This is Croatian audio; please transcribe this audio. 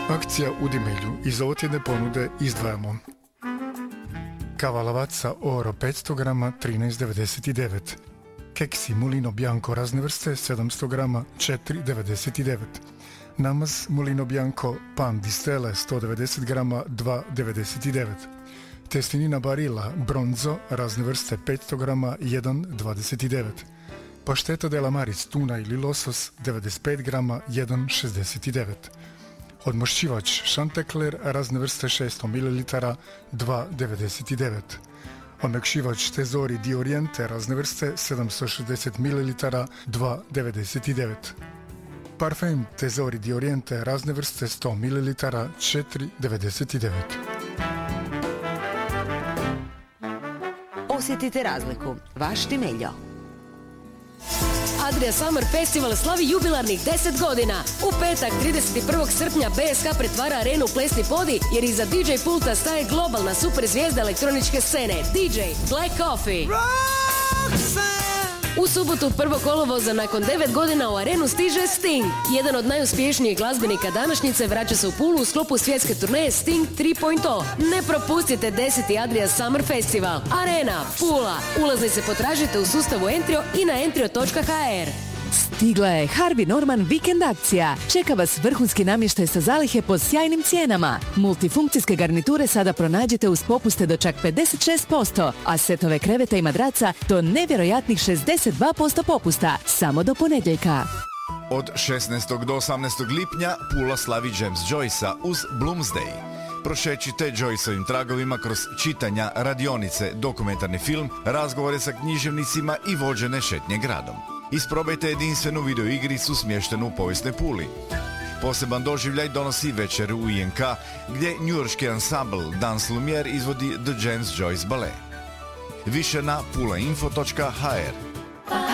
Akcija u Dimelju. Iz ovotjedne ponude izdvajamo kava Lavazza Oro 500 grama 13,99. Keksi Mulino Bianco razne vrste 700 grama 4,99. Namaz Mulino Bianco Pan di Stelle 190 grama 2,99. Testenina Barilla Bronzo razne vrste 500 grama 1,29. Pašteta della Maris tuna ili losos 95 grama 1,69. Odmošćivač Chanticleer razne vrste 600 ml 2,99. Omekšivač Tesori di Oriente razne vrste 760 ml 2,99. Parfum Tesori di Oriente razne vrste 100 ml 4,99. Osjetite razliku. Vaš Timeljo. Adria Summer Festival slavi jubilarnih 10 godina. U petak 31. srpnja BSH pretvara arenu u plesni podi jer iza DJ pulta staje globalna super zvijezda elektroničke scene DJ Black Coffee. U subotu 1. kolovoza nakon 9 godina u arenu stiže Sting. Jedan od najuspješnijih glazbenika današnjice vraća se u Pulu u sklopu svjetske turneje Sting 3.0. Ne propustite 10. Adria Summer Festival. Arena, Pula. Ulaznice potražite u sustavu Entrio i na entrio.hr. Stigla je Harvey Norman vikend akcija. Čeka vas vrhunski namještaj sa zalihe po sjajnim cijenama. Multifunkcijske garniture sada pronađite uz popuste do čak 56%, a setove kreveta i madraca do nevjerojatnih 62% popusta. Samo do ponedjeljka. Od 16. do 18. lipnja Pula slavi James Joyce-a uz Bloomsday. Prošećite Joyceovim tragovima kroz čitanja, radionice, dokumentarni film, razgovore sa književnicima i vođene šetnje gradom. Isprobajte jedinstvenu videoigricu smještenu u povijesnoj Puli. Poseban doživljaj donosi večer u INK, gdje njujorški ansambl Dans Lumière izvodi The James Joyce Ballet. Više na pulainfo.hr.